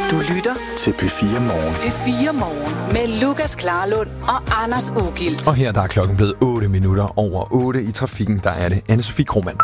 Du lytter til P4 Morgen. P4 Morgen med Lukas Klarlund og Anders Ugilt. Og her der er klokken blevet 8 minutter over 8 i trafikken. Der er det Anne-Sophie Krohmann.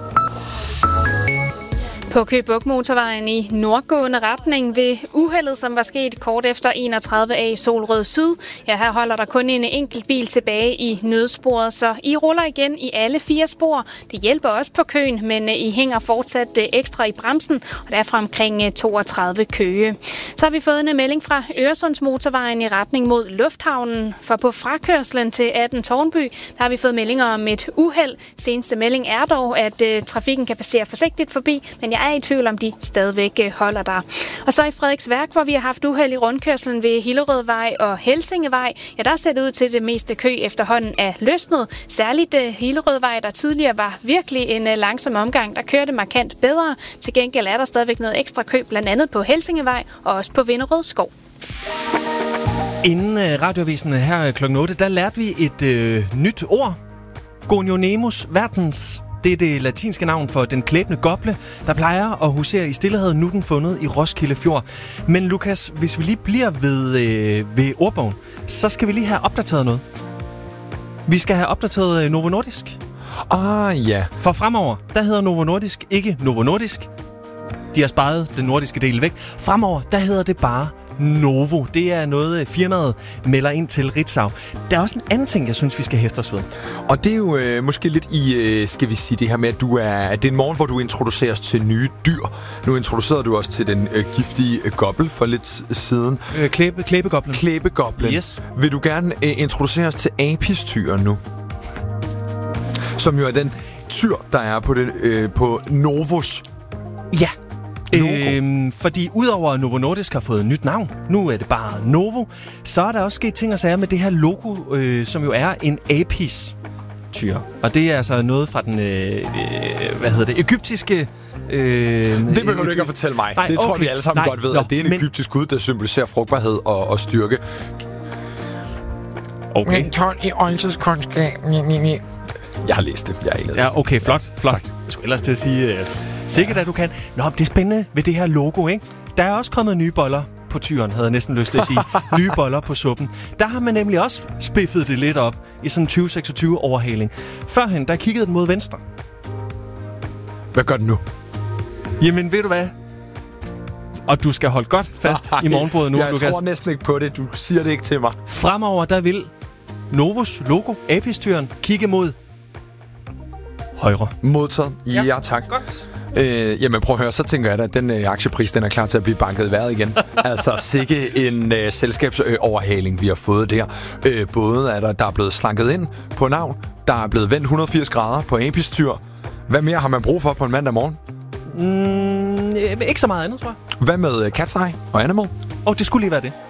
På Køge Bugt Motorvejen i nordgående retning ved uheldet, som var sket kort efter 31A Solrød Syd. Ja, her holder der kun en enkelt bil tilbage i nødsporet, så I ruller igen i alle 4 spor. Det hjælper også på køen, men I hænger fortsat ekstra i bremsen, og der er fra omkring 32 Køge. Så har vi fået en melding fra Øresundsmotorvejen i retning mod Lufthavnen, for på frakørslen til 18 Tårnby, der har vi fået meldinger om et uheld. Seneste melding er dog, at trafikken kan passere forsigtigt forbi, men jeg er i tvivl om, de stadigvæk holder der. Og så i Frederiksværk, hvor vi har haft uheld i rundkørslen ved Hillerødvej og Helsingevej, ja, der ser det ud til, at det meste kø efterhånden er løsnet. Særligt Hillerødvej, der tidligere var virkelig en langsom omgang, der kørte markant bedre. Til gengæld er der stadigvæk noget ekstra kø, blandt andet på Helsingevej og også på Vinderød Skov. Inden radioavisen her kl. 8, der lærte vi et nyt ord. Gonionemus verdens. Det er det latinske navn for den klæbende goble, der plejer at husere i Stillehavet, nu den fundet i Roskilde Fjord. Men Lukas, hvis vi lige bliver ved ordbogen, så skal vi lige have opdateret noget. Vi skal have opdateret Novo Nordisk. Ja. For fremover, der hedder Novo Nordisk ikke Novo Nordisk. De har sparet den nordiske del væk. Fremover, der hedder det bare Novo. Det er noget, firmaet melder ind til Ritzau. Der er også en anden ting, jeg synes, vi skal hæfte os ved. Og det er jo måske lidt i, skal vi sige, det her med, at det er en morgen, hvor du introduceres til nye dyr. Nu introducerede du også til den giftige gobbel for lidt siden. Klæbegoblen. Klæbegoblen. Yes. Vil du gerne introducere os til apistyren nu? Som jo er den tyr, der er på Novos. Ja. Fordi udover at Novo Nordisk har fået et nyt navn, nu er det bare Novo, så er der også sket ting og sager med det her logo, som jo er en apis-tyr. Og det er altså noget fra den, egyptiske... det behøver du ikke at fortælle mig. Nej, det tror vi alle sammen godt ved, at det er en egyptisk gud, der symboliserer frugtbarhed og styrke. Okay. Men 12 i åndskundskab. Jeg har læst det. Jeg er ikke. Ja, okay, flot. Tak. Jeg skulle ellers til at sige... Sikkert, at du kan. Nå, det er spændende ved det her logo, ikke? Der er også kommet nye boller på tyren, havde jeg næsten lyst til at sige. Nye boller på suppen. Der har man nemlig også spiffet det lidt op i sådan en 2026 overhaling. Førhen, der kiggede den mod venstre. Hvad gør den nu? Jamen, ved du hvad? Og du skal holde godt fast i morgenbrødet nu, Lukas. Jeg tror næsten ikke på det. Du siger det ikke til mig. Fremover, der vil Novos logo, apistyren, kigge mod højre. Modtaget. Ja, tak. Godt. Jamen prøv at høre, så tænker jeg da, at den aktiepris, den er klar til at blive banket i vejret igen. Altså sikke en selskabsoverhaling, vi har fået der. Både er der er blevet slanket ind på navn, der er blevet vendt 180 grader på apistyr. Hvad mere har man brug for på en mandag morgen? Ikke så meget andet, tror jeg. Hvad med Cat's Eye og Animal? Det skulle lige være det.